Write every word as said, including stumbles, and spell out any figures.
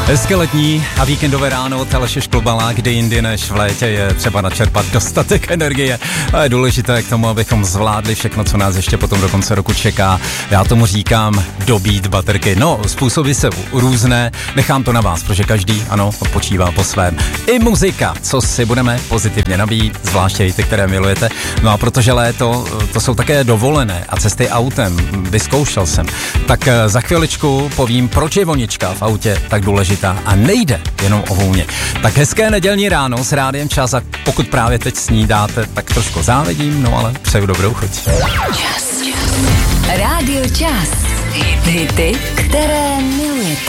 Hezké letní a víkendové ráno od Aleše Šklobala, kdy jindy než v létě je třeba načerpat dostatek energie. A je důležité k tomu, abychom zvládli všechno, co nás ještě potom do konce roku čeká. Já tomu říkám dobít baterky. No, způsoby jsou různé, nechám to na vás, protože každý, ano, odpočívá po svém. I muzika, co si budeme pozitivně nabít, zvláště i ty, které milujete. No a protože léto, to jsou také dovolené a cesty autem, vyzkoušel jsem, tak za chviličku povím, proč je vonička v autě tak důležitá a nejde jenom o vůně. Tak hezké nedělní ráno s Rádiem Čas a pokud právě teď snídáte, tak trošku závidím, no ale přeju dobrou chuť. Čas. Rádio Čas. Hity, které milujete.